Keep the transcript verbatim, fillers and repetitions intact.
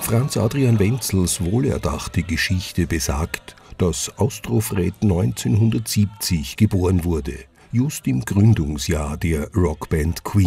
Franz Adrian Wenzels wohlerdachte Geschichte besagt, dass Austrofred neunzehnhundertsiebzig geboren wurde, just im Gründungsjahr der Rockband Queen.